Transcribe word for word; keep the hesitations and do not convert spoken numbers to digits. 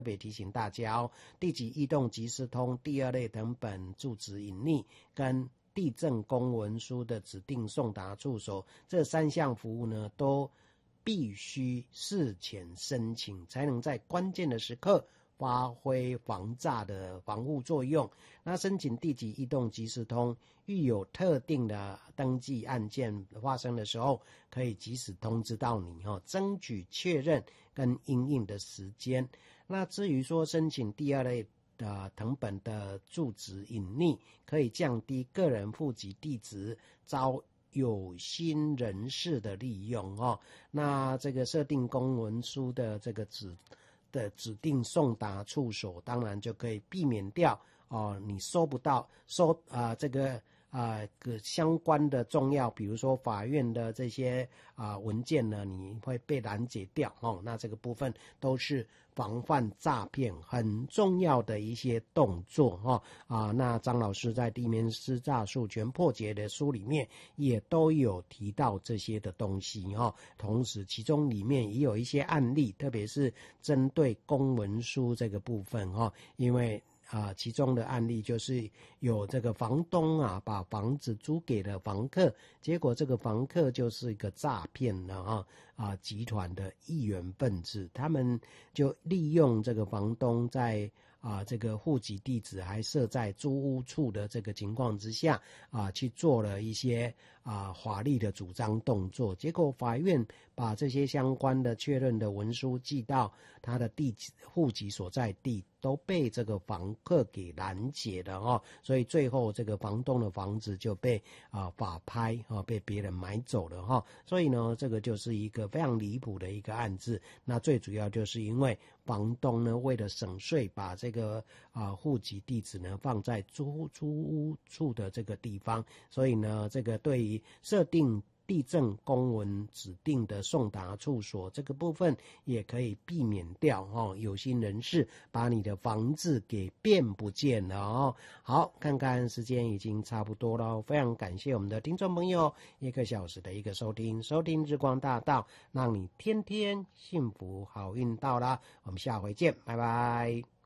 特别提醒大家哦，地籍异动即时通第二类誊本住址隐匿跟地政公文书的指定送达处所这三项服务呢，都必须事前申请，才能在关键的时刻发挥防诈的防护作用。那申请地籍异动即时通，遇有特定的登记案件发生的时候，可以及时通知到你哦，争取确认跟因应的时间。那至于说申请第二类的誊本的住址隐匿，可以降低个人户籍地址遭有心人士的利用哦。那这个设定公文书的这个指的指定送达处所，当然就可以避免掉哦，你收不到收啊、呃、这个啊、呃、相关的重要，比如说法院的这些啊、呃、文件呢，你会被拦截掉哦。那这个部分都是防范诈骗很重要的一些动作哈啊。那张老师在地面师诈术全破解的书里面也都有提到这些的东西哈。同时其中里面也有一些案例，特别是针对公文书这个部分哈，因为啊，其中的案例就是有这个房东啊，把房子租给了房客，结果这个房客就是一个诈骗的啊啊集团的一员分子，他们就利用这个房东在啊这个户籍地址还设在租屋处的这个情况之下啊，去做了一些啊法律的主张动作，结果法院把这些相关的确认的文书寄到他的地户籍所在地，都被这个房客给拦截了哦，所以最后这个房东的房子就被啊法拍啊被别人买走了哈、哦，所以呢这个就是一个非常离谱的一个案子。那最主要就是因为房东呢为了省税，把这个啊户籍地址呢放在租租屋处的这个地方，所以呢这个对于设定地政公文指定的送达处所这个部分也可以避免掉哦，有心人士把你的房子给变不见了哦。好，看看时间已经差不多了，非常感谢我们的听众朋友一个小时的一个收听，收听日光大道，让你天天幸福好运到啦。我们下回见，拜拜。